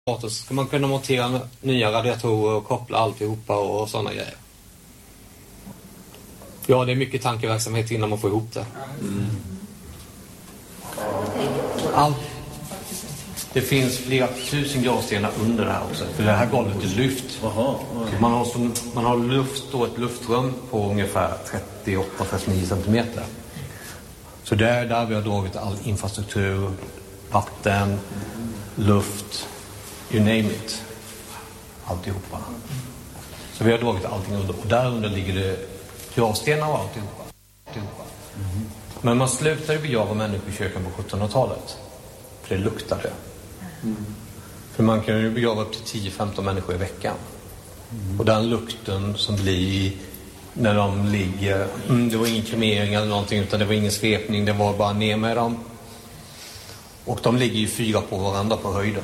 Så ska man kunna montera nya radiatorer och koppla alltihopa och sådana grejer. Ja, det är mycket tankeverksamhet innan man får ihop det. Det finns flera tusen gravstenar under det här också. För det här golvet är lyft. Man har luft och ett luftrum på ungefär 38-39 centimeter. Så det är där vi har dragit all infrastruktur, vatten, luft, you name it. Alltihopa. Så vi har dragit allting under. Och där under ligger det gravstenar och alltihopa. Men man slutade begrava människor i kyrkan på 1700-talet. För det luktade. För man kan ju begrava upp till 10-15 människor i veckan. Och den lukten som blir när de ligger, det var ingen kremering eller någonting, utan det var ingen svepning, det var bara ner med dem. Och de ligger ju 4 på varandra på höjden.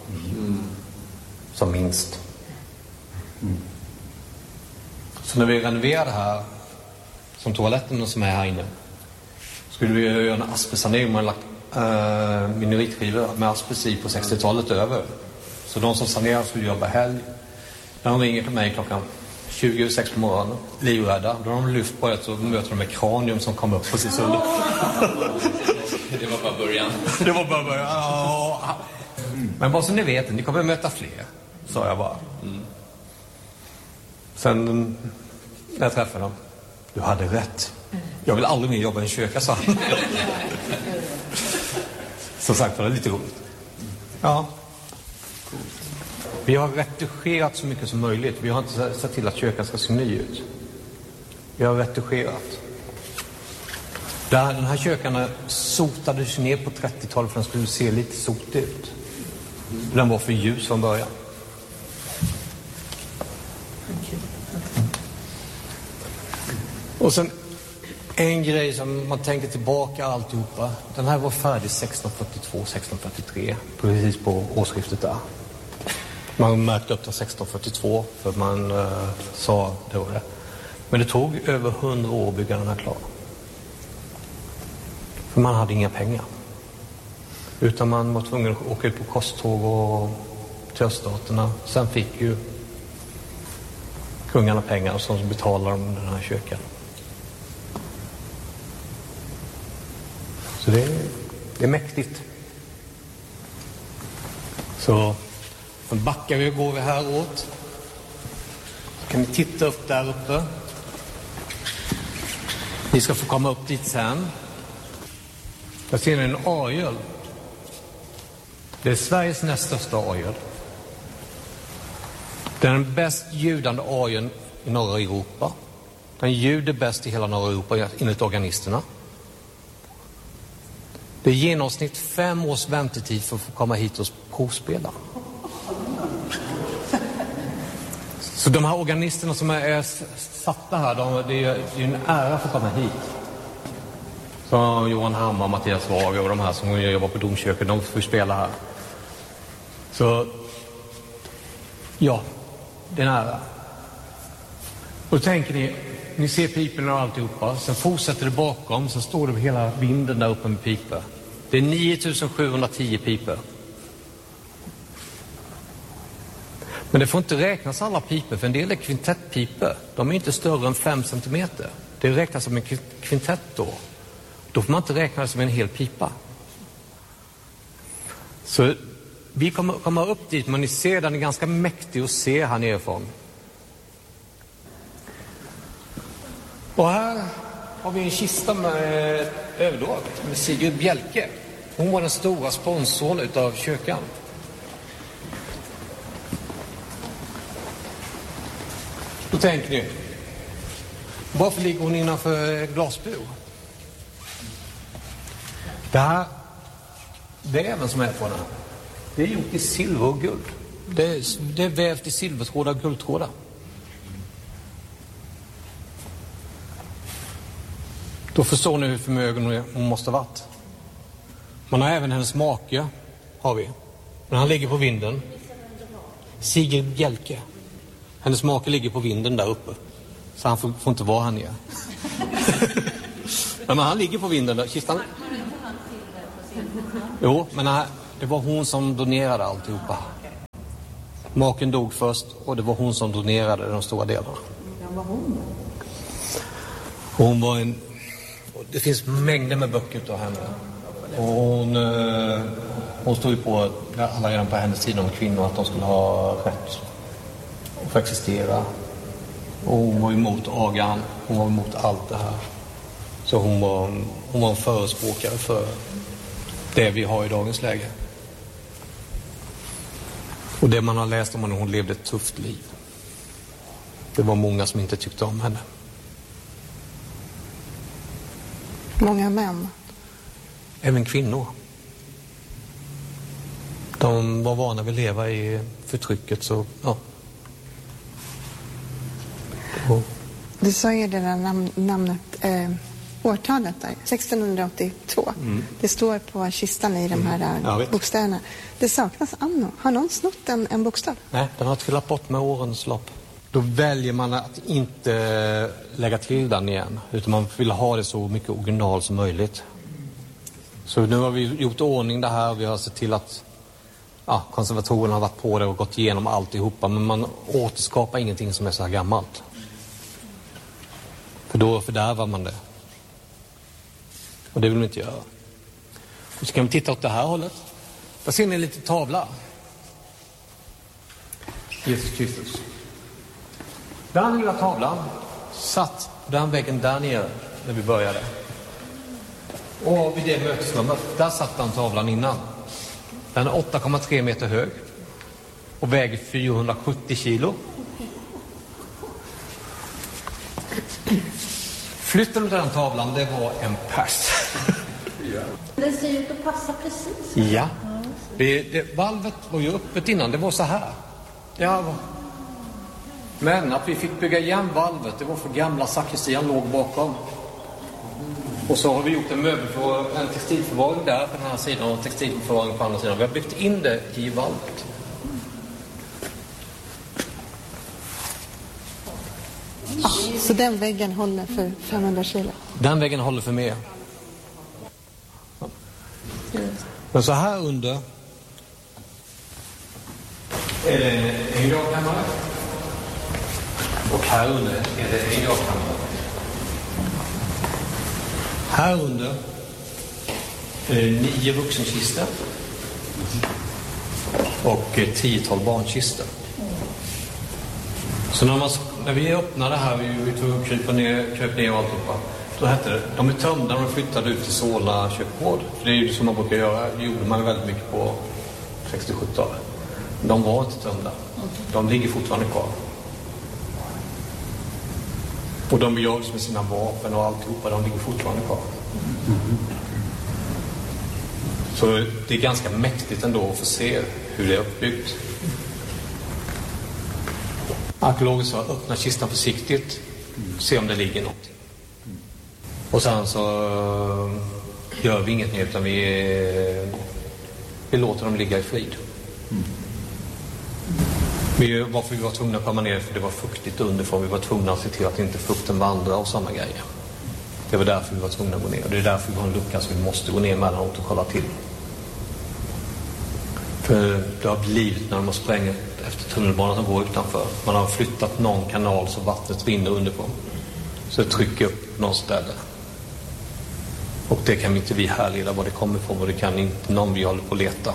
Som minst. Så när vi renoverade här, som toaletten som är här inne, skulle vi göra en asbestsanering. Man har lagt minoritskivor med asbest i på 60-talet över. Så de som sanerar skulle jobba helg. När de ringer till mig klockan 20:06 på morgonen, livrädda, då har de lyft på ett och möter de med kranium som kommer upp precis under. Det var bara början. Det var bara början. Ja. Men bara så ni vet, ni kommer möta fler, sa jag bara. Sen när jag träffade dem, du hade rätt. Jag vill aldrig mer jobba i en kyrka, sa han. Som sagt, var det lite roligt. Ja. Vi har retuscherat så mycket som möjligt. Vi har inte sett till att kyrkan ska se ny ut. Vi har retuscherat. Den här kyrkan sotades ner på 30-talet för att den skulle se lite sotig ut. Den var för ljus från början. Och sen en grej som man tänker tillbaka alltihopa. Den här var färdig 1642-1643. Precis på årsskiftet där. Man märkte upp till 1642 för man sa det var det. Men det tog över 100 år att bygga den här klar. För man hade inga pengar. Utan man var tvungen att åka ut på kosttåg och till öststaterna. Sen fick ju kungarna pengar och så betalade de den här kyrkan. Så det är mäktigt. Så backar vi och går vi här åt. Så kan ni titta upp där uppe. Ni ska få komma upp dit sen. Jag ser en orgel. Det är Sveriges näst största orgel. Det är den bäst ljudande orgeln i norra Europa. Den ljuder bäst i hela norra Europa enligt organisterna. Det är i genomsnitt 5 års väntetid för att få komma hit och provspela. Så de här organisterna som är satta här, det är en ära för att komma hit. Så Johan Hammar, Mattias Wager och de här som jobbar på domkyrkan, de får spela här. Så ja, det är en ära. Och då tänker ni ser piporna och alltihopa. Sen fortsätter det bakom, så står det hela vinden där uppe med pipor. Det är 9710 pipor. Men det får inte räknas alla pipor, för en del är kvintettpipor. De är inte större än 5 centimeter. Det räknas som en kvintett då. Då får man inte räkna det som en hel pipa. Så vi kommer komma upp dit, men ni ser den är ganska mäktig att se här nerifrån. Och här har vi en kista med överdrag med Sigrid Bjelke. Hon var den stora sponsorn utav kyrkan. Då tänker ni, varför ligger hon innanför glasbur? Det här väven som är på den, det är gjort i silver och guld. Det är vävt i silvertrådar och guldtrådar. Då förstår ni hur förmögen hon måste ha varit. Man har även hennes make, har vi. Men han ligger på vinden. Sigrid Bjelke. Hennes make ligger på vinden där uppe. Så han får inte vara här nere. Men han ligger på vinden där. Kistan. Jo, men det var hon som donerade alltihopa. Maken dog först och det var hon som donerade de stora delarna. Ja, var hon? Hon var en... Det finns mängder med böcker av henne. Och hon stod ju på alla redan på hennes tid om kvinnor att de skulle ha rätt att få existera. Och hon var emot agan. Hon var emot allt det här. Så hon var en förespråkare för det vi har i dagens läge. Och det man har läst om hon levde ett tufft liv. Det var många som inte tyckte om henne. Många män. Även kvinnor. De var vana vid att leva i förtrycket, så ja. Du sa ju det där namnet, årtalet där, 1682. Det står på kistan i de här bokstäverna. Det saknas anno. Har någon snott en bokstav? Nej, den har trillat bort med årens lopp. Då väljer man att inte lägga till den igen, utan man vill ha det så mycket original som möjligt. Så nu har vi gjort ordning det här. Vi har sett till att konservatorerna har varit på det och gått igenom alltihopa. Men man återskapar ingenting som är så här gammalt. För då fördärvar man det. Och det vill man inte göra. Och så kan vi titta åt det här hållet. Där ser ni en liten tavla. Jesus Kristus. Den lilla tavlan satt på den väggen där nere när vi började. Och vid det mötesrummet, där satt den tavlan innan. Den är 8,3 meter hög och väger 470 kilo. Flytten av den tavlan, det var en pers. Den ser ut att passa precis. Ja. Valvet var ju öppet innan, det var så här. Ja. Men att vi fick bygga igen valvet, det var för gamla sakristian låg bakom. Och så har vi gjort en en textilförvaring där på den här sidan och textilförvaring på andra sidan. Vi har byggt in det i valvet. Så den väggen håller för 500 kilo? Den väggen håller för mer. Men så här under är det en gravkammare. Och här under är det en gravkammare. Här under är det 9 vuxenkistor och 10-tal barnkistor. Så när vi öppnade här, vi tog och kröp ner och alltihopa, då hette det, de är tömda och de flyttade ut till Solna kyrkogård. För det är ju som man brukar göra, det gjorde man väldigt mycket på 60-70-talet. De var inte tömda. De ligger fortfarande kvar. Och de begravs med sina vapen och alltihopa, de ligger fortfarande kvar. Så det är ganska mäktigt ändå att få se hur det är uppbyggt. Arkeologer sa att öppna kistan försiktigt, se om det ligger något. Och sen så gör vi inget mer, utan vi låter dem ligga i frid. Varför vi var tvungna att komma ner, för det var fuktigt underifrån. Vi var tvungna att se till att inte fukten vandrar och sådana grejer. Det var därför vi var tvungna att gå ner. Och det är därför vi har en lucka, så vi måste gå ner mellanåt och kolla till. För det har blivit när de har sprängt efter tunnelbanan som går utanför. Man har flyttat någon kanal så vattnet rinner underifrån. Så det trycker upp någon ställe. Och det kan inte vi härleda var det kommer ifrån, och det kan inte någon vi håller på att leta.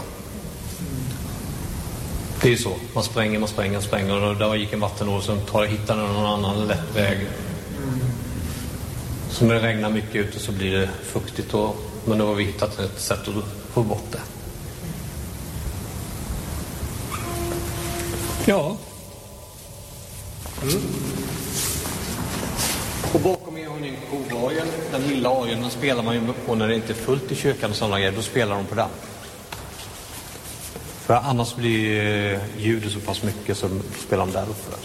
Det är ju så. Man spränger och där gick en vattenål som hittar någon annan lätt väg. Så när det regnar mycket ute så blir det fuktigt, men då har vi hittat ett sätt att få bort det. Ja. Och bakom er har ni en kovargen. Den lilla orgeln, den spelar man ju på när det inte är fullt i kyrkan och sådana grejer. Då spelar de på den. För annars blir ljudet så pass mycket så spelar de där uppe.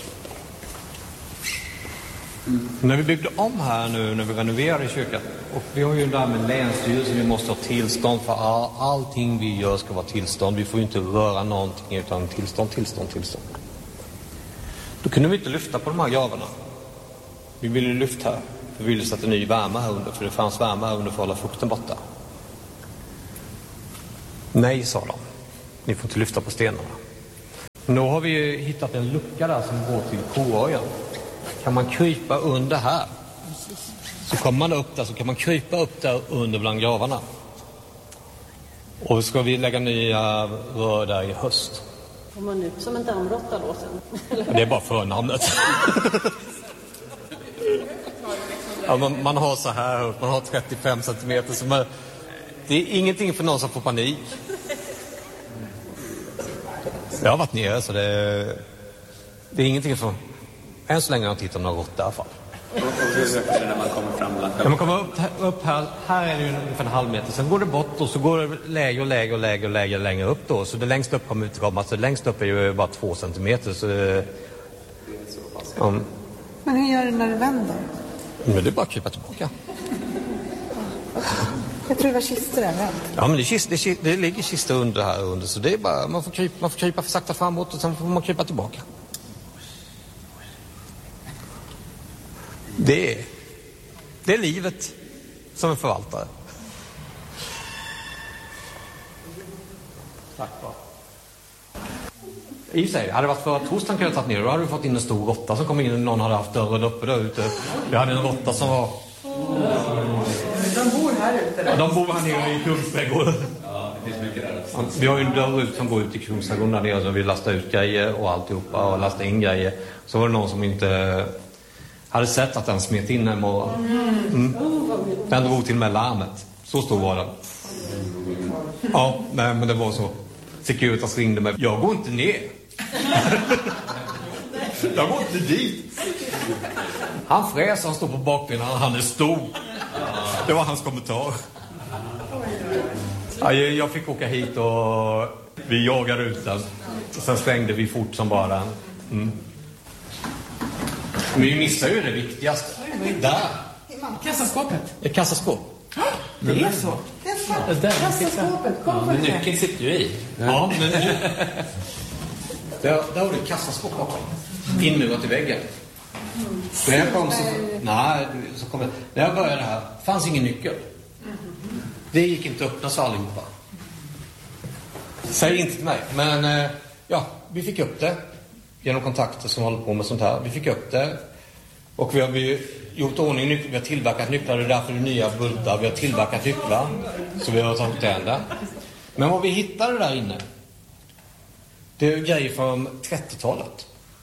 När vi byggde om här nu, när vi renoverade kyrkan, och vi har ju där med länsstyrelsen, vi måste ha tillstånd för allting vi gör ska vara tillstånd. Vi får ju inte röra någonting utan tillstånd. Då kunde vi inte lyfta på de här gravarna. Vi ville lyfta här, för vi ville sätta ny värme här under, för det fanns värme här under för att hålla fukten borta. Nej, sa de. Ni får inte lyfta på stenarna. Nu har vi ju hittat en lucka där som går till Koöjen. Kan man krypa under här, så kommer man upp där, så kan man krypa upp där under bland gravarna. Och ska vi lägga nya rör där i höst. Får man ut som en dammråtta då sen? Det är bara förnamnet. Ja, man har så här, man har 35 centimeter. Så det är ingenting för någon som får panik. Jag har varit nere, så det är ingenting för... Än så länge har jag tittat några råttor i alla fall. Och hur öppnar det när man kommer fram? Ja, man kommer upp här. Här är det ju ungefär en halv meter. Sen går det bort och så går det lägre upp då. Så det längst upp kommer utkomma. Så längst upp är ju bara 2 centimeter. Så Men hur gör du när du vänder? Men det är bara att krypa tillbaka. Jag tror det var kistor där. Ja, men det ligger kistor under här under. Så det är bara, man får krypa för sakta framåt och sen får man krypa tillbaka. Det är livet som en förvaltare. Tack va. I sig, hade det varit för torsdagen kunde jag tagit ner, då hade vi fått in en stor råtta som kom in och någon hade haft dörren uppe där ute. Vi hade en råtta som var... De bor här ute? Ja, de bor här nere i Kungsträdgården. Ja, det finns mycket där. Vi har ju en dörr ut som går ut i Kungsträdgården där nere, så vi lastar ut grejer och alltihopa och lastar in grejer. Så var det någon som inte hade sett att den smet in en morgon. Den drog till med larmet. Så stor var den. Ja, men det var så. Securitas ringde mig. Jag går inte ner. Jag går inte dit. Han fräs, han står på bakbenen, han är stor. Det var hans kommentar. Ja, jag fick åka hit och vi jagade ut den. Sen stängde vi fort som bara den. Men vi missar ju det viktigaste. Där. Kassaskåpet. Ett kassaskåp. Det är så. Kassaskåpet. Men nyckeln sitter ju i. Ja, men där har du ett kassaskåp bakom. Inmurat i väggen. När jag kom när jag började här fanns ingen nyckel. Det gick inte att öppna så allihopa. Säg inte till mig. Men vi fick upp det genom kontakter som håller på med sånt här. Vi fick upp det. Och vi har gjort ordning nycklar. Vi har tillverkat nycklar. Det är därför det är nya bultar. Vi har tillverkat nycklar. Så vi har tagit den där. Men vad vi hittade där inne, det är grejer från 30-talet.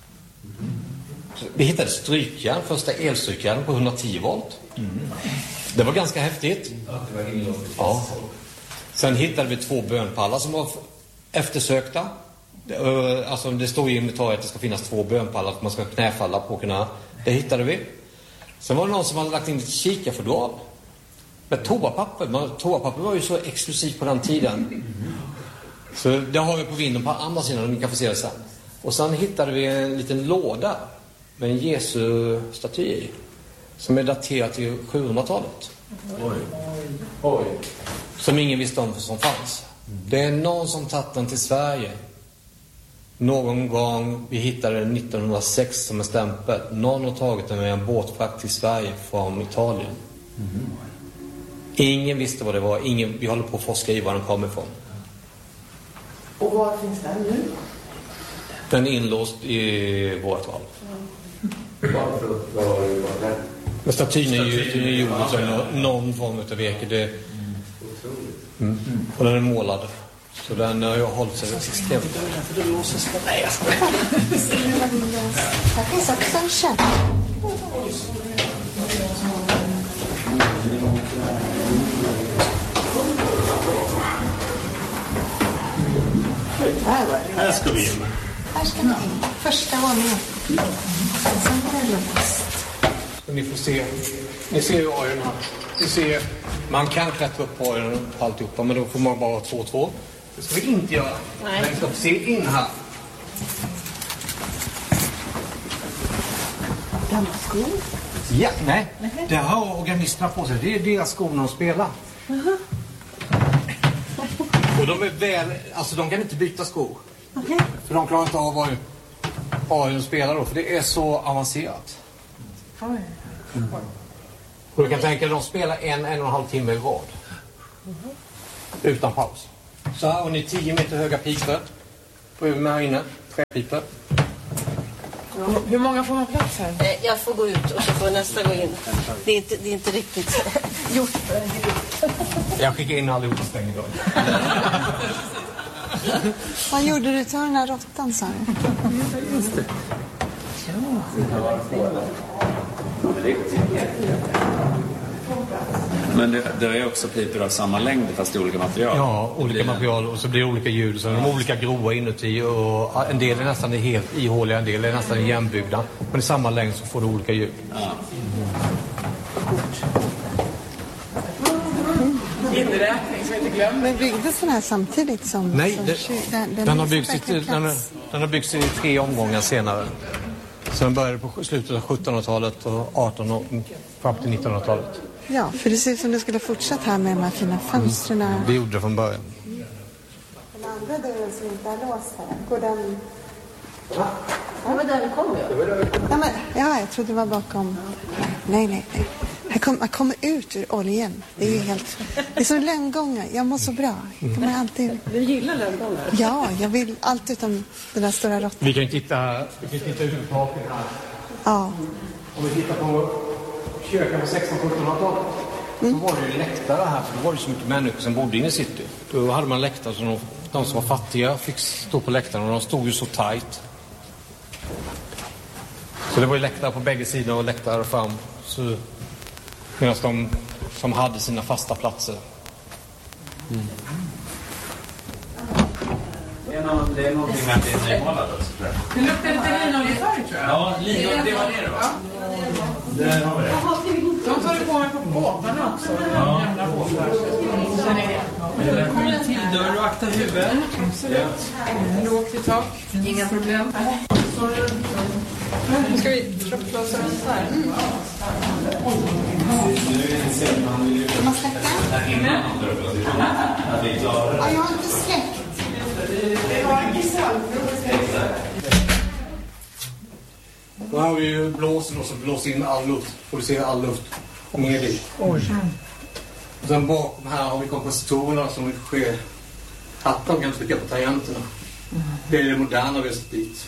Vi hittade strykjärn, första elstrykjärn på 110 volt. Det var ganska häftigt. Ja. Sen hittade vi 2 bönpallar som var eftersökta. Alltså det står i inventariet att det ska finnas 2 bönpallar för man ska knäfalla på kunna. Det hittade vi. Sen var det någon som hade lagt in ett kikarfodral med toapapper. Toapapper var ju så exklusivt på den tiden. Så det har vi på vinden på andra sidan, ni kan få se det sen. Och sen hittade vi en liten låda med en Jesu-staty i, som är daterad till 700-talet. Oj. Som ingen visste om som fanns. Det är någon som tagit den till Sverige. Någon gång, vi hittade den 1906 som en stämpel. Någon har tagit den med en båtfrakt till Sverige från Italien. Ingen visste vad det var. Vi håller på att forska i var den kommer ifrån. Och var finns den nu? Den är inlåst i vårt val. Men statyn är ju gjord som någon form av virke. Och den är målad. Så den har ju hållit sig extremt. Här finns också en käpp. Här ska vi in. Här ska vi in. Första våningen. Sen var det låst. Ni får se. Ni ser ju ajen här. Ni ser, man kan klättra upp på ajen och alltihopa, men då får man bara 2-2. Det ska vi inte göra. Nej. Men ska se in här. Gamla skor. Ja, nej. Det har organisterna på sig. Det är deras skor när de spelar. Och de är väl, alltså de kan inte byta skor. För de klarar inte av vad de spelar då, för det är så avancerat. Och du kan tänka att de spelar 1,5 timme i rad. Utan paus. Så här har ni 10 meter höga pikstöt på här inne. träpipa. Hur många får man plats här? Jag får gå ut och så får nästa gå in. Det är inte riktigt gjort för en grupp. Jag skickar in allihopa stäng idag. Vad gjorde du till den här råttan, sa du? Just det. Men det är också pipor av samma längd fast i olika material. Ja, olika material och så blir det olika ljud. Så de är olika groa inuti och en del är nästan helt ihåliga, en del är nästan igenbyggda. Men i samma längd så får du olika ljud. Ja. Inräkning, så vi inte glömmer. Men byggdes den här samtidigt som... Nej, den har byggts i 3 omgångar senare. Så den började på slutet av 1700-talet och 1800 och fram till 1900-talet. Ja, för det ser ut som du skulle fortsätta här med de här fina fönstren. Det gjorde det från början. Den andra dörren som inte är låst här, går den... Det var där vi kom ju. Ja, jag trodde det var bakom... Nej. Man kommer ut ur oljan. Det är ju helt... Det är som lönngångar. Jag mår så bra. Alltid... Du gillar lönngångar? Ja, jag vill allt utom den där stora råttan. Vi kan ju titta ut ur taket här. Ja. Om vi tittar på kyrkan på 1600-1700-talet så var det ju läktare här, för då var det så mycket människor som bodde inne i city. Då hade man läktare som de som var fattiga fick stå på läktaren och de stod ju så tajt. Så det var ju läktare på bägge sidor och läktare fram. Så, medan de som hade sina fasta platser. Det är någonting med att det är nymålat också, tror jag. Det luktar lite linoljefärg, tror jag. Ja, linolje, det var det då. Där har vi det. De tar det på mig på båtarna också. Ja. Gamla båtar. Det kommer en till dörr och akta huvudet. Absolut. Lågt i tak. Inga problem. Nu ska vi trapplåsa den så här. Man släcker? Ja, jag har inte släckt. Då har vi ju blåsen och så blåser in all luft. Producerar all luft och ner dit. Och sen bakom här har vi kompositorerna som sker att de kan trycka på tangenterna. Det är det moderna vi har sett dit.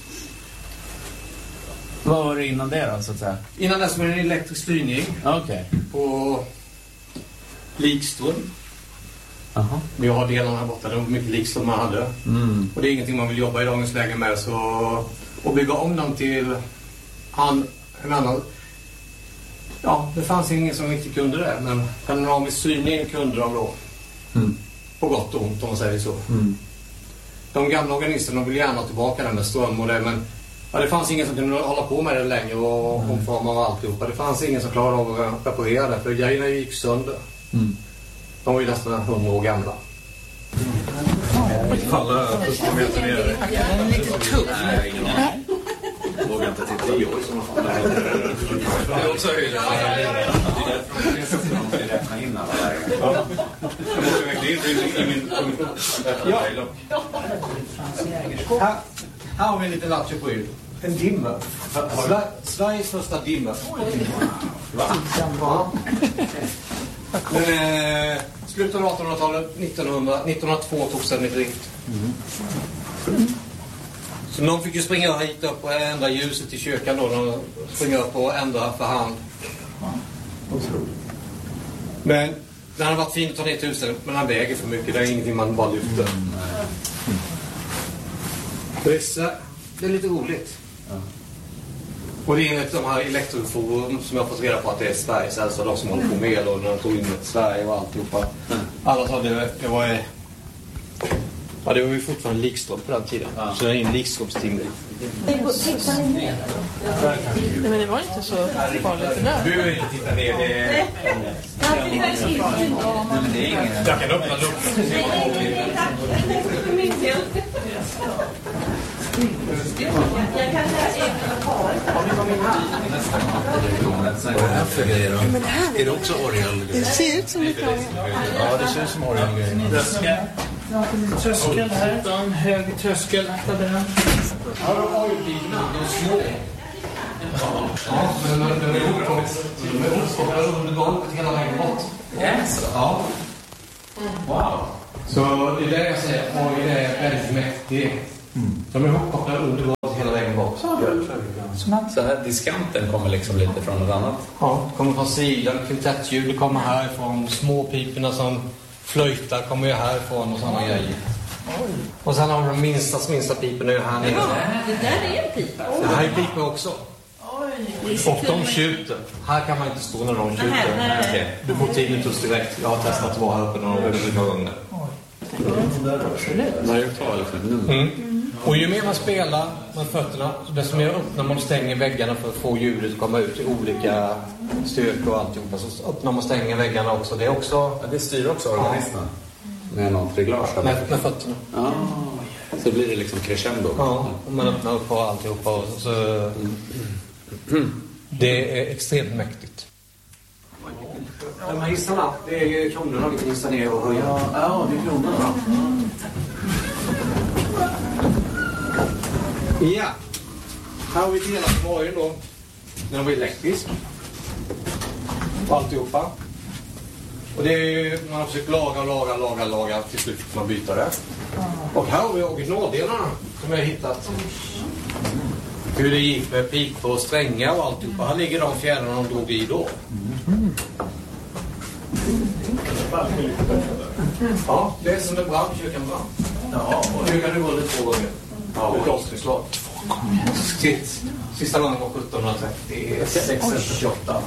Vad var det innan det då, så att säga? Innan det som är en elektrisk styrning på likström. Vi har delarna här borta, det var mycket likström man hade. Och det är ingenting man vill jobba i dagens läge med. Så att bygga om dem till en annan... Ja, det fanns ingen som riktigt kunde det. Men panoramisk styrning kunde de då. På gott och ont om man säger så. De gamla organisterna vill gärna tillbaka den med ström och det, men det fanns ingen som kunde hålla på med det längre och omforma och alltihopa. Det fanns ingen som klarade av att reparera det, för grejerna gick sönder. De var ju nästan 100 år gamla. Falla 40 meter ner. Den är lite tuff. Nej, ingen aning. Jag vågar inte titta i år. Det är också höjden. Det är därför de måste räkna in alla lägen. Jag måste verkligen in i min Här har vi en liten latchepryl. En dimmer. Sveriges första dimmer. Slutet av 1800-talet, 1902 togs den i drift. Så någon fick ju springa hit upp och ändra ljuset i kyrkan då. De springer upp och ändra för hand. Men den har varit fint att ta ner 1000, men den väger för mycket. Det är ingenting man bara lyfter. Det är lite roligt. Och det är enligt de här elektroforum som jag har fått reda på att det är Sveriges äldsta, de som håller på med el och när de tog in ett Sverige och alltihopa. Alla sa det var... Ja, det var ju fortfarande likström på den tiden. Så det är en likströmstimmer. Tittar ni ner? Nej, men det var inte så farligt det där. Du behöver inte titta ner. Jag kan öppna luckan. Men det här är det också orgel? Det ser ut som ett orgel. Ja, det ser ut som orgel. Tröskel här. En hög tröskel. Ja, de har ju bilarna. De är små. Ja, men de är uppkomna under golvet hela vägen bort. Ja. Wow. Så det är det jag säger. Orgel är väldigt mäktig. De är ihopkopplade under golvet hela vägen bak. Så här diskanten kommer liksom lite från något annat? Ja, kommer från sidan. Kvintettljud kommer härifrån. Småpiporna som flöjtar kommer ju härifrån och sådana grejer. Och sen har de minsta piporna ju här nere. Ja, det där är en pipa. Det här är pipor också. Och de tjuter. Här kan man inte stå när de tjuter. Nej. Du får tinnitus direkt. Jag har testat att vara här uppe några gånger. Och ju mer man spelar med fötterna, desto mer öppnar man och stänger väggarna för att få ljudet att komma ut i olika styrkor och alltihopa. Så öppnar man och stänger väggarna också. Det är också... Ja, det styr också organisten. Med något reglage. Med fötterna. Ja. Så blir det liksom crescendo. Ja, och man öppnar upp och alltihopa. Och så... Det är extremt mäktigt. De här hissarna, det är kronorna vi kan hissa ner och höja. Ja, det är kronorna. Ja, här har vi delat på morgon då. Den var elektrisk. Och alltihopa. Och det är, man har försökt laga. Till slut får man byta det. Och här har vi originaldelarna som jag har hittat. Hur det gick med pipor och strängar och alltihopa. Här ligger de fjärdarna de drog i då. Ja, det är som det brann, kyrkan brann. Ja, och kyrkan är gått 2 gånger. Ja, och klosterslag 2 gånger. Sista gången var 1736-28.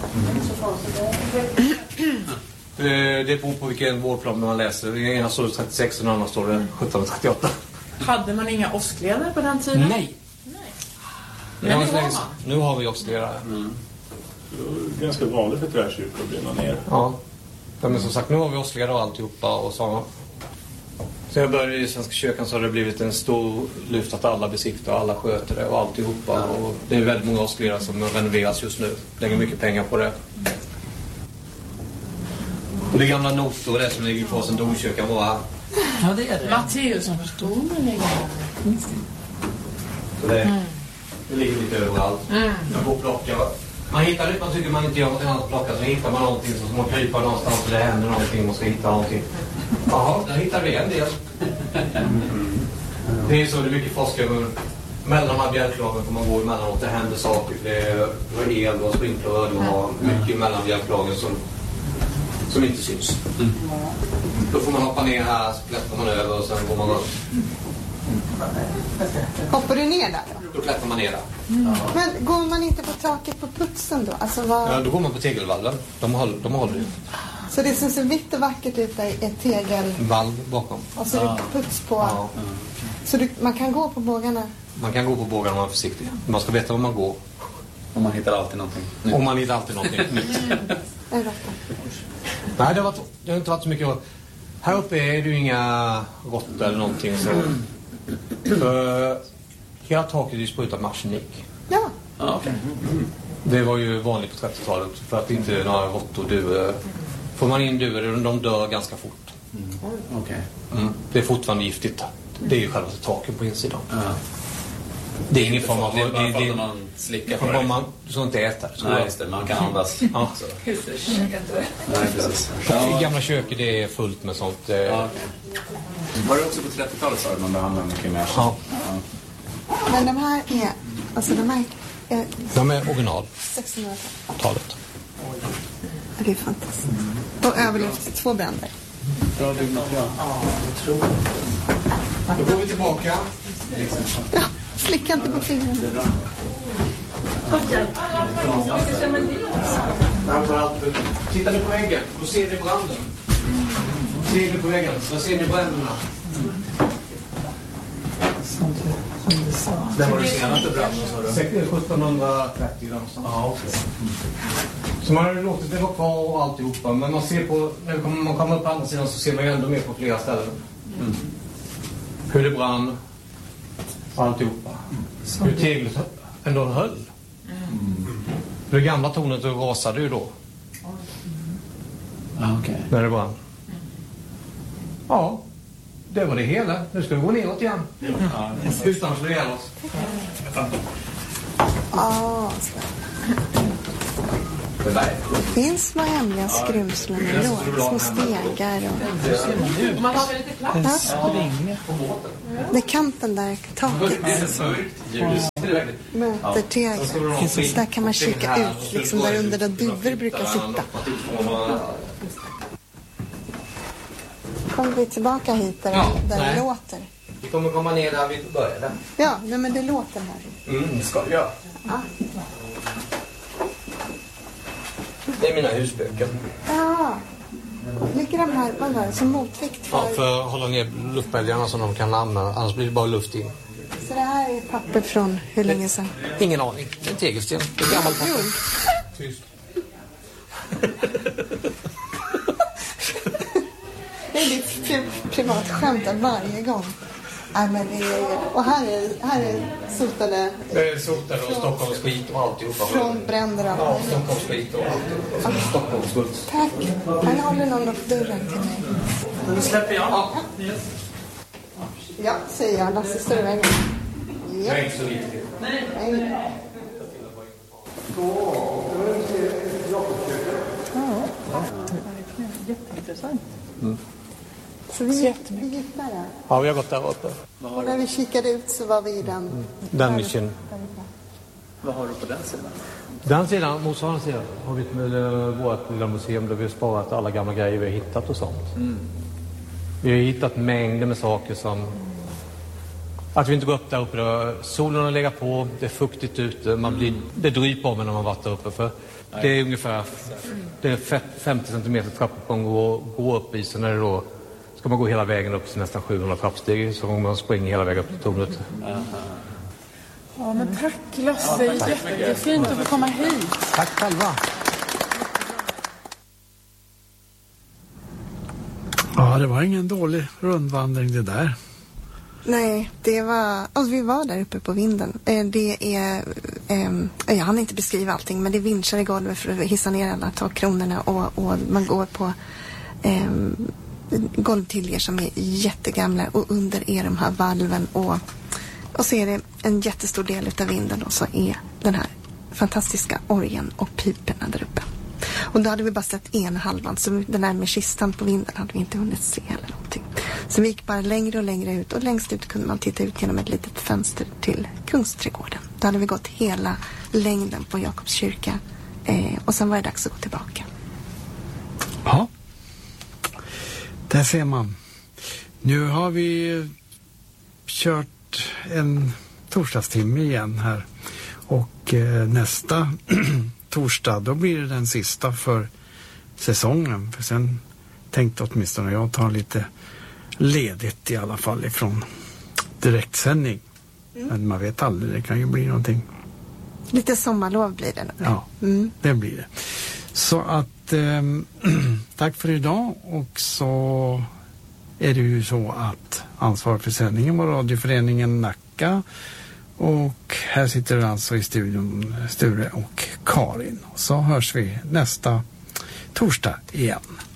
Det beror på vilken vårdplan man läser. I ena står det 36 och den andra står det 1738. Hade man inga åskledare på den tiden? Nej. Men nu har vi åskledare. Det är ganska vanligt för träkyrkor att brinna ner. Ja, men som sagt, nu har vi åskledare och alltihopa och så. Så jag började i Svenska kyrkan så har det blivit en stor lyft att alla besiktar och alla sköter det och alltihopa. Och det är väldigt många åskledare som renoveras just nu. Lägger mycket pengar på det. Och det gamla notor det som ligger på sen domkyrkan var här. Ja, det är det. Matteus som förstår man ligger här. Så det ligger lite överallt. Jag får plocka. Man hittar lite, man tycker man inte gör något annat att plocka. Så hittar man någonting så man kryper någonstans och det händer någonting och man ska hitta någonting. Jaha, där hittar vi en del. Det är så det är mycket forskare. Mellan de här bjälklagen får man gå emellanåt. Det händer saker. Det var el och sprinkler och har mycket mellan bjälklagen som inte syns. Då får man hoppa ner här, så klättrar man över och sen går man upp. Hoppar du ner där då? Då klättrar man ner där. Men går man inte på taket på putsen då? Alltså vad... Ja, då går man på tegelvalven. De håller ju. Så det som ser vitt och vackert ut är ett tegelvalv bakom. Och så är det puts på. Ja. Så man kan gå på bågarna? Man kan gå på bågarna om man är försiktig. Man ska veta var man går. Och man hittar alltid någonting. Och man hittar alltid någonting nytt. Nej, det har inte varit så mycket. Här uppe är det ju inga råttor eller någonting. Så. Hela taket är sprutat med arsenik. Ja. Okay. Det var ju vanligt på 30-talet. För att inte några råttor dör. Får man in duvor, de dör ganska fort. Det är fortfarande giftigt. Det är ju själva taket på insidan. Det är ingen form av... Det är bara för att man slickar på det. Man ska inte äta det. Nej, just det. Man kan andas. Ja. Nej, precis. I gamla köket det är fullt med sånt. Ja, okay. Var det också på 30-talet så man behandlar mycket mer? Ja. Men de här är... Alltså de här är... De är original. 1600-talet. Det är fantastiskt. Och överlevt 2 bränder. Bra byggmaterial. Ja, jag tror. Då går vi tillbaka. Ja, slicka inte på fingrarna. Tittar ni på väggen, då ser ni branden. Ser ni på väggen, då ser ni bränderna. Det var det senaste branden, sa du? 1730 någonstans. Ja, okej. Så man har låtit det vara kvar och alltihopa. Men man ser på, när man kommer upp på andra sidan så ser man ju ändå mer på flera ställen. Hur det brann och alltihopa. Hur teglet ändå höll. Det gamla tornet rasade ju då. När det brann. Ja, det var det hela. Nu ska vi gå neråt igen. Utan att slå ihjäl oss. Det finns små hemliga skrymslen i låg, små stegar och... Man har lite plats. Det är kanten där, taket. Mötertegel. Så där kan man kika ut, liksom där under där duvor brukar sitta. Kommer vi tillbaka hit där det låter? Vi kommer komma ner där vi började. Ja, nej, men det låter här. Det ska vi göra. Ja. Det är mina husböcker. Ja. Ligger de här, vad var det, som motvikt för... Ja, för att hålla ner luftbälgarna som de kan använda. Annars blir det bara luft in. Så det här är papper från hur länge sedan? Ingen aning. Det är en tegelsten. Det är gammalt papper. Tyst. Det är ditt privat skämt varje gång. Nej, men det är... Och här är sotade... Det är sotade och Stockholms skit och alltihopa. Från bränder och... Ja, Stockholms skit och alltihopa. Stockholms skit. Tack. Här håller någon upp dörren till mig. Nu släpper jag. Ja, säger jag. Lasse står i vägen. Det är inte så viktigt. Nej. Jätteintressant. Så vi gick där. Ja, vi har gått där uppe. Och när vi kikade ut så var vi i den... Den mission. Vad har du på den sidan? Den sidan, motsvarande sidan, har vi vårt lilla museum där vi har sparat alla gamla grejer vi har hittat och sånt. Vi har hittat mängder med saker som... Att vi inte går upp där uppe, då solen har legat på, det är fuktigt ute, det dryper om när man varit där uppe. För det är ungefär 50 cm trappuppgång att gå upp i, så när det då ska man gå hela vägen upp till nästan 700 trappsteg, så man springer hela vägen upp till tornet. Ja, men tack Lasse, jättefint att få komma hit. Tack själva. Ja, det var ingen dålig rundvandring det där. Nej, det var... Alltså, vi var där uppe på vinden. Det är... jag hann inte beskriva allting, men det är vinschar i golvet för att hissa ner alla takkronorna och man går på golvtiljer som är jättegamla och under är de här valven och så är det en jättestor del av vinden och så är den här fantastiska orgeln och piperna där uppe. Och då hade vi bara sett ena halvan, så den där med kistan på vinden hade vi inte hunnit se eller någonting. Så vi gick bara längre och längre ut och längst ut kunde man titta ut genom ett litet fönster till Kungsträdgården. Då hade vi gått hela längden på Jakobs kyrka och sen var det dags att gå tillbaka. Ja, där ser man. Nu har vi kört en torsdagstimme igen här och nästa torsdag, då blir det den sista för säsongen. För sen tänkte åtminstone jag ta lite ledigt i alla fall ifrån direktsändning. Men man vet aldrig, det kan ju bli någonting. Lite sommarlov blir det. Ja, det blir det. Så att tack för idag, och så är det ju så att ansvar för sändningen var radioföreningen Nacka. Och här sitter det alltså i studion Sture och Karin. Så hörs vi nästa torsdag igen.